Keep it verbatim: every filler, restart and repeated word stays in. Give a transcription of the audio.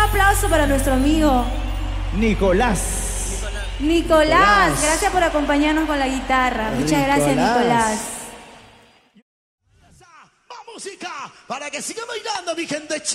aplauso para nuestro amigo Nicolás. Nicolás. Nicolás. Gracias por acompañarnos con la guitarra. Muchas gracias, Nicolás. Música para que siga bailando, mi gente.